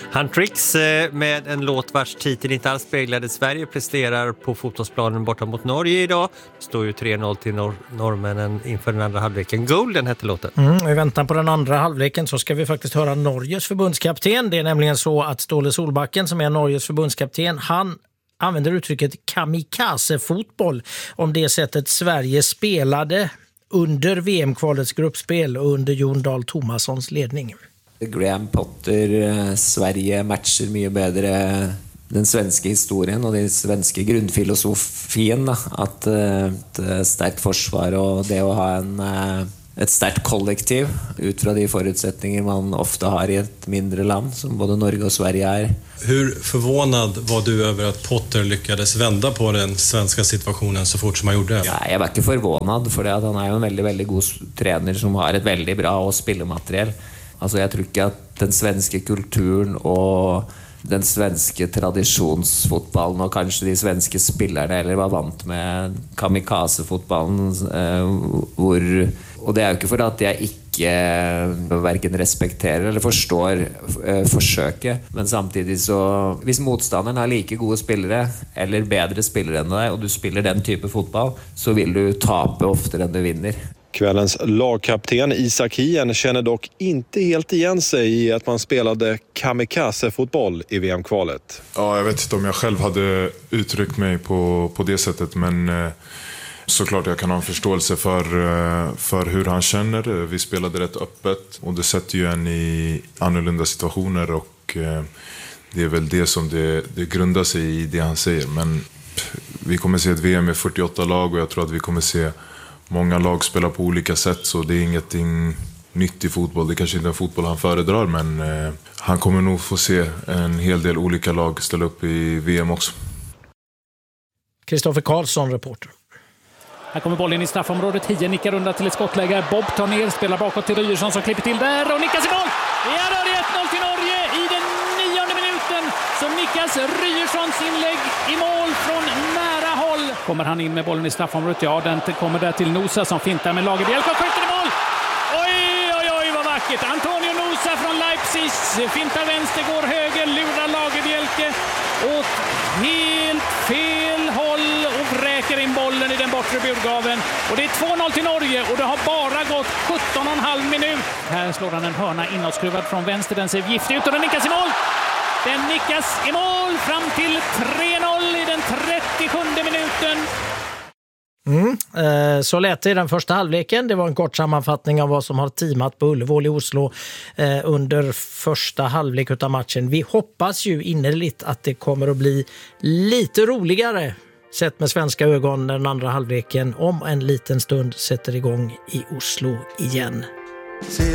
Huntrix med en låt vars titel inte alls speglade Sverige presterar på fotbollsplanen borta mot Norge idag. Det står ju 3-0 till norrmännen inför den andra halvleken. Golden hette låten. I väntan på den andra halvleken så ska vi faktiskt höra Norges förbundskapten. Det är nämligen så att Ståle Solbacken som är Norges förbundskapten, han använder uttrycket kamikaze-fotboll om det sättet Sverige spelade under VM-kvalets gruppspel och under Jon Dahl Tomassons ledning. Graham Potter, Sverige matcher mycket bättre den svenska historien och den svenska grundfilosofin, att ett starkt försvar och det att ha ett starkt kollektiv utifrån de förutsättningar man ofta har i ett mindre land som både Norge och Sverige är. Hur förvånad var du över att Potter lyckades vända på den svenska situationen så fort som han gjorde? Nej, jag var inte förvånad för att han är en väldigt god tränare som har ett väldigt bra spelmaterial. Alltså jag tror inte att den svenska kulturen och den svenska traditionsfotbollen och kanske de svenska spelarna eller var vant med kamikaze-fotbollen och det är ju inte för att jag inte varken respekterar eller förstår försöket, men samtidigt så hvis motståndaren har lika goda spelare eller bättre spelare än dig och du spelar den typen av fotboll så vill du tape oftare än du vinner. Kvällens lagkapten Isak Hien känner dock inte helt igen sig i att man spelade kamikaze-fotboll i VM-kvalet. Ja, jag vet inte om jag själv hade uttryckt mig på det sättet, men såklart jag kan ha en förståelse för hur han känner. Vi spelade rätt öppet och det sätter ju en i annorlunda situationer och det är väl det som det grundar sig i det han säger. Men vi kommer se ett VM med 48 lag och jag tror att vi kommer se många lag spelar på olika sätt, så det är ingenting nytt i fotboll. Det är kanske inte en fotboll han föredrar, men han kommer nog få se en hel del olika lag ställa upp i VM också. Kristoffer Karlsson, reporter. Här kommer bollen i straffområdet. Hien nickar runda till ett skottläge. Bob tar ner, spelar bakåt till Ryerson som klipper till där och nickas i mål. Ja, då är det 1-0 till Norge i den 9:e minuten. Så nickas Ryerssons inlägg i mål från nära håll. Kommer han in med bollen i straffområdet? Ja, den kommer där till Nosa som fintar med Lagerbielke och skjuter i mål. Oj, vad vackert. Antonio Nosa från Leipzig fintar vänster, går höger, lurar Lagerbielke åt helt fel håll och vräker in bollen i den bortre burgaven. Och det är 2-0 till Norge och det har bara gått 17,5 minut. Här slår han en hörna inåtskruvad från vänster. Den ser giftig ut och den nickas i mål. Den nickas i mål fram till 3-0 i den 37:e minuten. Så lät det i den första halvleken. Det var en kort sammanfattning av vad som har teamat på Ullevål i Oslo under första halvlek av matchen. Vi hoppas ju innerligt att det kommer att bli lite roligare sett med svenska ögon den andra halvleken om en liten stund sätter igång i Oslo igen.